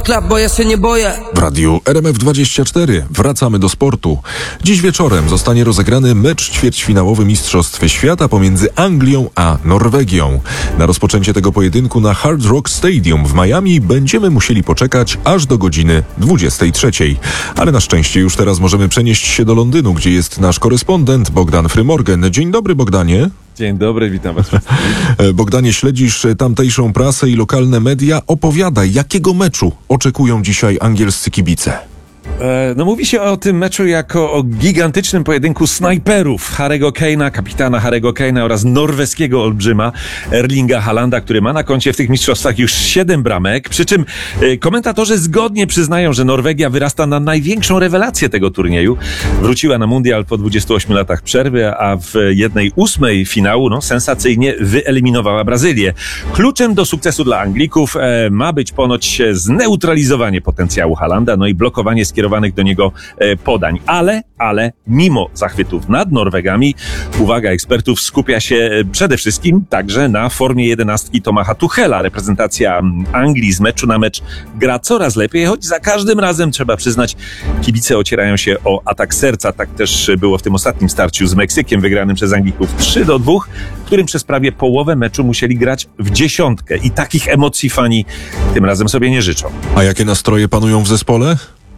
Klap, bo ja się nie boję. W radiu RMF24 wracamy do sportu. Dziś wieczorem zostanie rozegrany mecz ćwierćfinałowy Mistrzostw Świata pomiędzy Anglią a Norwegią. Na rozpoczęcie tego pojedynku na Hard Rock Stadium w Miami będziemy musieli poczekać aż do godziny 23. Ale na szczęście już teraz możemy przenieść się do Londynu, gdzie jest nasz korespondent Bogdan Frymorgan. Dzień dobry, Bogdanie. Dzień dobry, witam was wszystkich. Bogdanie, śledzisz tamtejszą prasę i lokalne media. Opowiadaj, jakiego meczu oczekują dzisiaj angielscy kibice? No mówi się o tym meczu jako o gigantycznym pojedynku snajperów Harry'ego Kane'a, kapitana Harry'ego Kane'a oraz norweskiego olbrzyma Erlinga Haalanda, który ma na koncie w tych mistrzostwach już 7 bramek. Przy czym komentatorzy zgodnie przyznają, że Norwegia wyrasta na największą rewelację tego turnieju. Wróciła na mundial po 28 latach przerwy, a w 1/8 finału sensacyjnie wyeliminowała Brazylię. Kluczem do sukcesu dla Anglików ma być ponoć zneutralizowanie potencjału Haalanda, no i blokowanie skierowanych do niego podań. Ale mimo zachwytów nad Norwegami, uwaga ekspertów skupia się przede wszystkim także na formie 11 Tomaha Tuchela. Reprezentacja Anglii z meczu na mecz gra coraz lepiej, choć za każdym razem, trzeba przyznać, kibice ocierają się o atak serca. Tak też było w tym ostatnim starciu z Meksykiem, wygranym przez Anglików 3-2, w którym przez prawie połowę meczu musieli grać w dziesiątkę. I takich emocji fani tym razem sobie nie życzą. A jakie nastroje panują w zespole?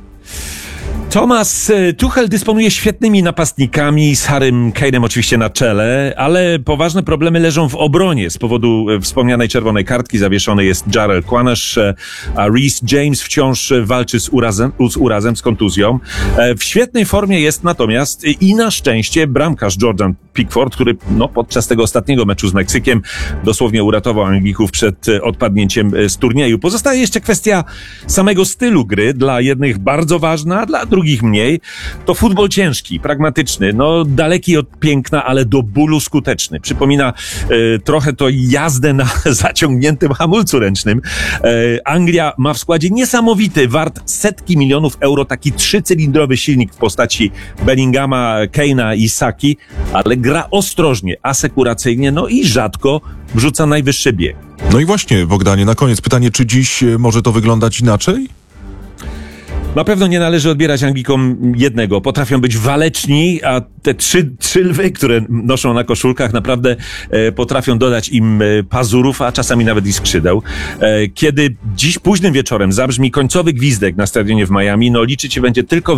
Thomas Tuchel dysponuje świetnymi napastnikami, z Harrym Kane'em oczywiście na czele, ale poważne problemy leżą w obronie. Z powodu wspomnianej czerwonej kartki zawieszony jest Jarrell Quanesh, a Reece James wciąż walczy z urazem, z kontuzją. W świetnej formie jest natomiast i na szczęście bramkarz Jordan Pickford, który podczas tego ostatniego meczu z Meksykiem dosłownie uratował Anglików przed odpadnięciem z turnieju. Pozostaje jeszcze kwestia samego stylu gry, dla jednych bardzo ważna, a dla drugich mniej. To futbol ciężki, pragmatyczny, daleki od piękna, ale do bólu skuteczny. Przypomina trochę to jazdę na zaciągniętym hamulcu ręcznym. Anglia ma w składzie niesamowity, wart setki milionów euro, taki 3-cylindrowy silnik w postaci Bellinghama, Kane'a i Saki, ale gra ostrożnie, asekuracyjnie, i rzadko wrzuca najwyższy bieg. No i właśnie, Bogdanie, na koniec pytanie, czy dziś może to wyglądać inaczej? Na pewno nie należy odbierać Anglikom jednego. Potrafią być waleczni, a te trzy lwy, które noszą na koszulkach, naprawdę potrafią dodać im pazurów, a czasami nawet i skrzydeł. Kiedy dziś późnym wieczorem zabrzmi końcowy gwizdek na stadionie w Miami, liczyć się będzie tylko